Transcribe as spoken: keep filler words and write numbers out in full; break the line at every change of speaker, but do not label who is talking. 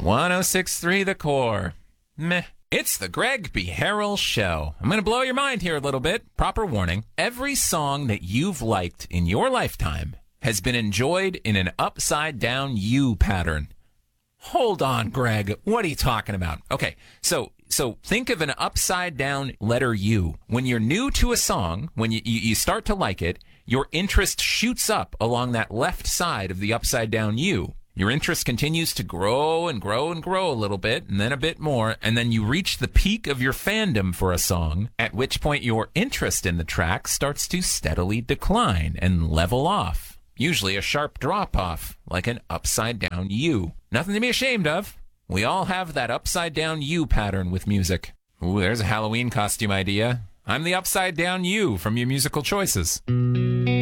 one oh six point three The Core. Meh. It's the Greg B. Harrell Show. I'm going to blow your mind here a little bit. Proper warning. Every song that you've liked in your lifetime has been enjoyed in an upside-down U pattern. Hold on, Greg. What are you talking about? Okay, so so think of an upside-down letter U. When you're new to a song, when you, you, you start to like it, your interest shoots up along that left side of the upside-down U. Your interest continues to grow and grow and grow a little bit, and then a bit more, and then you reach the peak of your fandom for a song, at which point your interest in the track starts to steadily decline and level off. Usually a sharp drop-off, like an upside-down U. Nothing to be ashamed of. We all have that upside-down U pattern with music. Ooh, there's a Halloween costume idea. I'm the upside-down U from your musical choices.